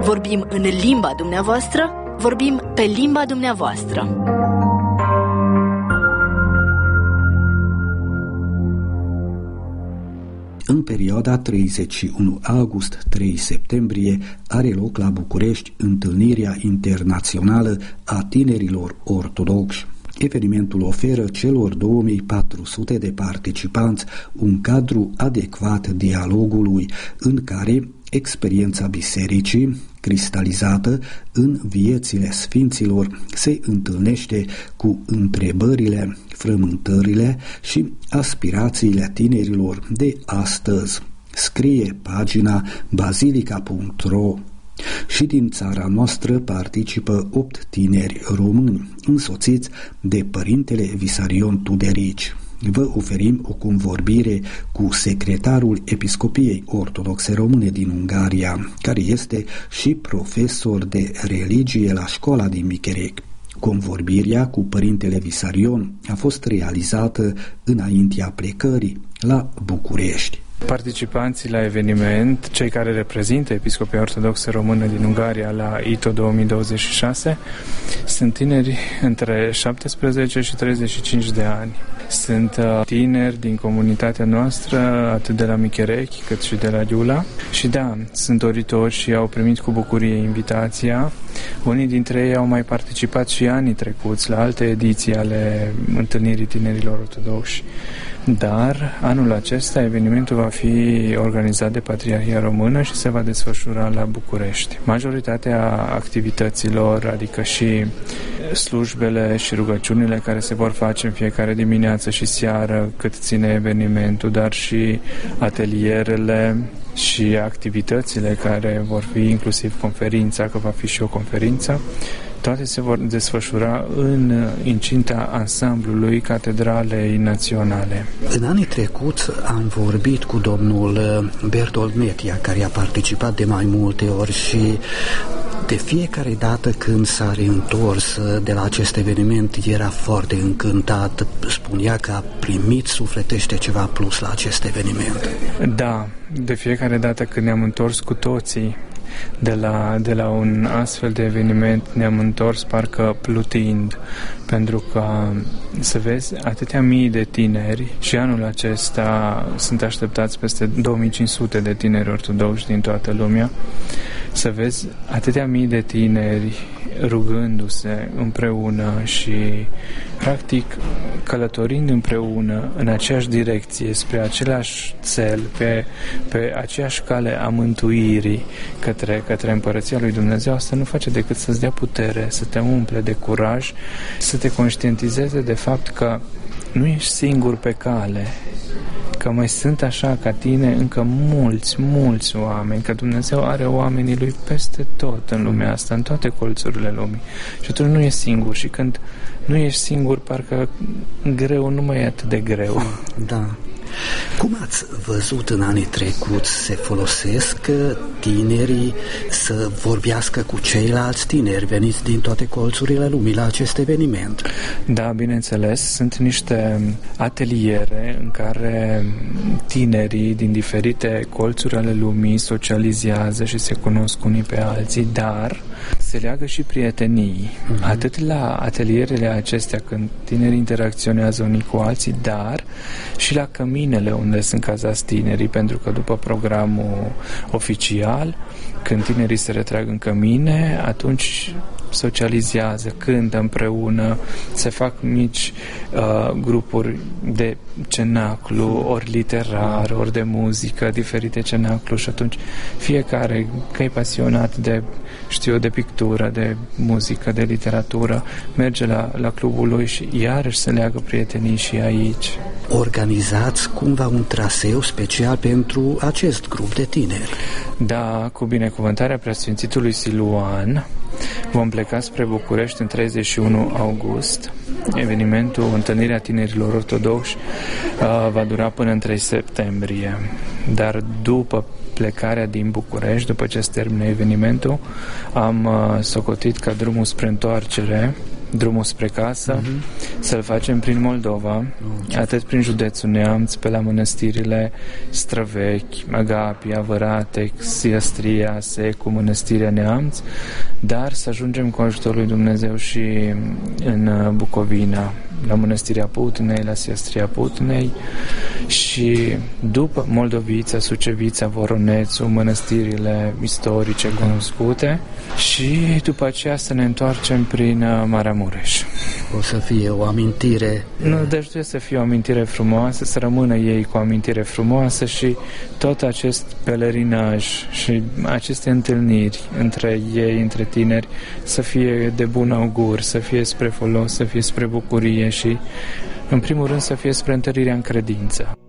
Vorbim în limba dumneavoastră, vorbim pe limba dumneavoastră. În perioada 31 august-3 septembrie are loc la București întâlnirea internațională a tinerilor ortodoxi. Evenimentul oferă celor 2400 de participanți un cadru adecvat dialogului în care experiența bisericii, cristalizată în viețile sfinților, se întâlnește cu întrebările, frământările și aspirațiile tinerilor de astăzi. Scrie pagina basilica.ro. Și din țara noastră participă 8 tineri români, însoțiți de părintele Visarion Tuderici. Vă oferim o convorbire cu secretarul Episcopiei Ortodoxe Române din Ungaria, care este și profesor de religie la școala din Micherec. Convorbirea cu părintele Visarion a fost realizată înaintea plecării la București. Participanții la eveniment, cei care reprezintă Episcopia Ortodoxă Română din Ungaria la ITO 2026, sunt tineri între 17 și 35 de ani. Sunt tineri din comunitatea noastră, atât de la Micherechi cât și de la Giula. Și da, sunt doritori și au primit cu bucurie invitația. Unii dintre ei au mai participat și anii trecuți la alte ediții ale întâlnirii tinerilor ortodoxi. Dar anul acesta evenimentul va fi organizat de Patriarhia Română și se va desfășura la București. Majoritatea activităților, adică și slujbele și rugăciunile care se vor face în fiecare dimineață și seară cât ține evenimentul, dar și atelierele și activitățile care vor fi, inclusiv conferința, că va fi și o conferință, toate se vor desfășura în incinta ansamblului Catedralei Naționale. În anii trecuți am vorbit cu domnul Bertold Metia, care a participat de mai multe ori și de fiecare dată când s-a reîntors de la acest eveniment era foarte încântat. Spunea că a primit sufletește ceva plus la acest eveniment. Da, de fiecare dată când ne-am întors cu toții de la un astfel de eveniment, ne-am întors parcă plutind, pentru că să vezi atâtea mii de tineri și anul acesta sunt așteptați peste 2500 de tineri ortodoxi din toată lumea, să vezi atâtea mii de tineri rugându-se împreună și practic călătorind împreună în aceeași direcție, spre același cel, pe aceeași cale a mântuirii către Împărăția lui Dumnezeu. Asta nu face decât să-ți dea putere, să te umple de curaj, să te conștientizeze de fapt că nu ești singur pe cale, că mai sunt așa ca tine încă mulți oameni, că Dumnezeu are oamenii Lui peste tot în lumea asta, în toate colțurile lumii. Și atunci nu ești singur și când nu ești singur, parcă greu nu mai e atât de greu. Da. Cum ați văzut în anii trecuți se folosesc tinerii să vorbească cu ceilalți tineri veniți din toate colțurile lumii la acest eveniment? Da, bineînțeles, sunt niște ateliere în care tinerii din diferite colțuri ale lumii socializează și se cunosc unii pe alții, dar se leagă și prietenii. Atât la atelierele acestea când tinerii interacționează unii cu alții, dar și la căminele unde sunt cazați tinerii, pentru că după programul oficial, când tinerii se retrag în cămine, atunci socializează, cântă împreună, se fac mici grupuri de cenaclu, ori literar, ori de muzică, diferite cenaclu, și atunci fiecare, că e pasionat de pictură, de muzică, de literatură, merge la clubul lui și iarăși se leagă prietenii și aici. Organizați cumva un traseu special pentru acest grup de tineri? Da, cu binecuvântarea Preasfințitului Siluan vom pleca spre București în 31 august. Evenimentul, întâlnirea tinerilor ortodoxi, va dura până în 3 septembrie. Dar după plecarea din București, după ce se termină evenimentul, am socotit ca drumul spre întoarcere drumul spre casă, să-l facem prin Moldova, atât prin județul Neamț, pe la mănăstirile Străvechi, Agapia, Văratec, Siastria, Secu, Mănăstirea Neamț, dar să ajungem cu ajutorul lui Dumnezeu și în Bucovina, la Mănăstirea Putnei, la Siastria Putnei și după Moldovița, Sucevița, Voronețu, mănăstirile istorice cunoscute și după aceea să ne întoarcem prin Maramureș. O să fie o amintire. Deci trebuie să fie o amintire frumoasă, să rămână ei cu o amintire frumoasă și tot acest pelerinaj și aceste întâlniri între ei, între tineri, să fie de bun augur, să fie spre folos, să fie spre bucurie și, în primul rând, să fie spre întărirea în credință.